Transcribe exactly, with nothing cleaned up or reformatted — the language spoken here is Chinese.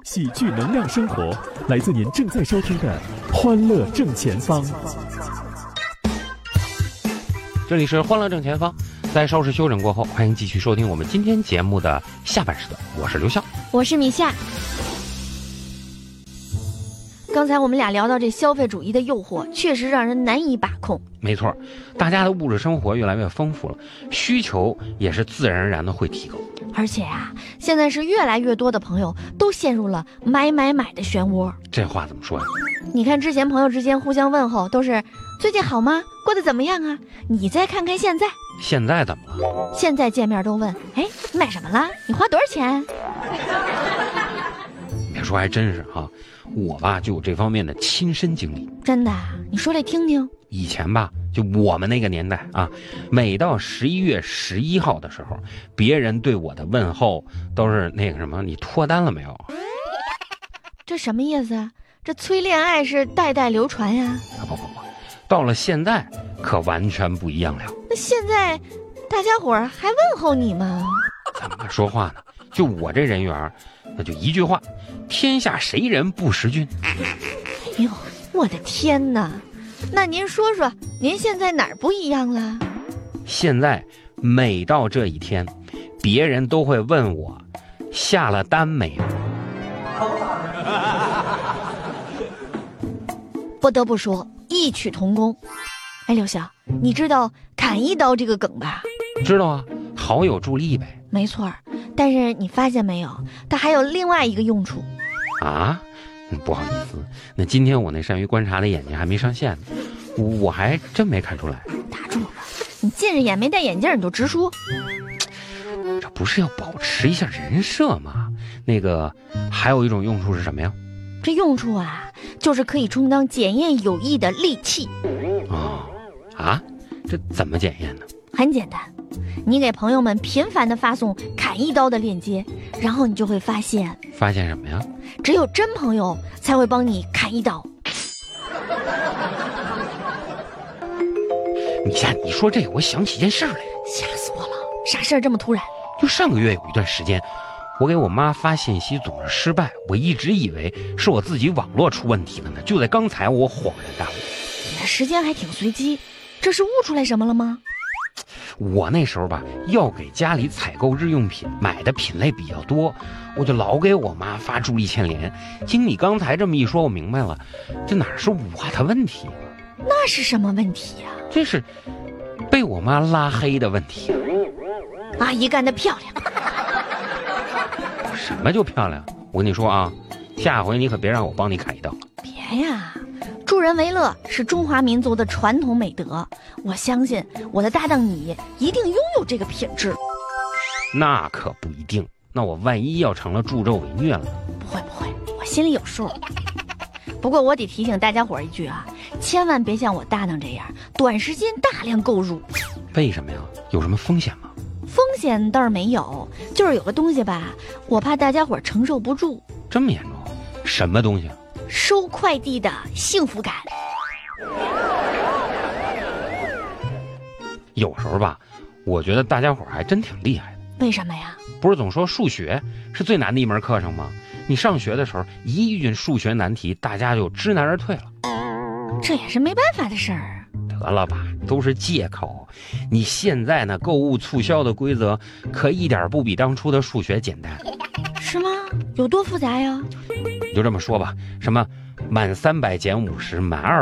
喜剧能量生活，来自您正在收听的《欢乐正前方》。 这里是《欢乐正前方》，在稍事休整过后，欢迎继续收听我们今天节目的下半时段。我是刘笑， 我是米夏。刚才我们俩聊到这消费主义的诱惑，确实让人难以把控。 没错，大家的物质生活越来越丰富了，需求也是自然而然的会提高。 而且啊，现在是越来越多的朋友都陷入了买买买的漩涡。 这话怎么说呀？ 你看之前朋友之间互相问候都是最近好吗？过得怎么样啊？你再看看现在， 现在怎么了？ 现在见面都问，哎，你买什么了？你花多少钱？ 别说还真是哈、啊，我吧就有这方面的亲身经历。 真的？你说来听听。 以前吧，就我们那个年代啊，每到十一月十一号的时候，别人对我的问候都是那个什么，你脱单了没有？ 这什么意思啊？这催恋爱是代代流传呀。 啊不不不，到了现在可完全不一样了。 那现在大家伙儿还问候你吗？ 怎么说话呢？就我这人缘，那就一句话，天下谁人不识君。 哎呦，我的天哪！那您说说，您现在哪儿不一样了？ 现在每到这一天，别人都会问我下了单没有。 不得不说，异曲同工。哎，刘晓，你知道砍一刀这个梗吧？ 知道啊，好友助力呗。 没错，但是你发现没有，它还有另外一个用处。 啊？不好意思，那今天我那善于观察的眼睛还没上线呢，我还真没看出来。 打住吧，你近视眼没戴眼镜你就直说。 这不是要保持一下人设吗？那个还有一种用处是什么呀？ 这用处啊，就是可以充当检验友谊的利器。 哦，啊，这怎么检验呢？ 很简单，你给朋友们频繁地发送砍一刀的链接，然后你就会发现， 发现什么呀？ 只有真朋友才会帮你砍一刀。 你下你说这个，我想起一件事来， 吓死我了！啥事儿这么突然？ 就上个月有一段时间，我给我妈发信息总是失败，我一直以为是我自己网络出问题了呢。就在刚才，我恍然大悟， 你的时间还挺随机，这是悟出来什么了吗？ 我那时候吧，要给家里采购日用品，买的品类比较多，我就老给我妈发助力牵连。经你刚才这么一说，我明白了，这哪是我的问题？ 那是什么问题呀、啊？ 这是被我妈拉黑的问题。 阿姨干得漂亮。 什么就漂亮？我跟你说啊，下回你可别让我帮你砍一刀。 别呀，助人为乐是中华民族的传统美德，我相信我的搭档你一定拥有这个品质。 那可不一定，那我万一要成了助纣为虐了？ 不会不会，我心里有数。不过我得提醒大家伙一句啊，千万别像我搭档这样短时间大量购入。 为什么呀？有什么风险吗？ 风险倒是没有，就是有个东西吧，我怕大家伙承受不住。 这么严重？什么东西？ 收快递的幸福感。 有时候吧，我觉得大家伙还真挺厉害的。 为什么呀？ 不是总说数学是最难的一门课程吗？你上学的时候一遇见数学难题，大家就知难而退了。 这也是没办法的事儿。 得了吧，都是借口。你现在呢，购物促销的规则可一点不比当初的数学简单。 是吗？有多复杂呀？ 你就这么说吧，什么满三百减五十，满二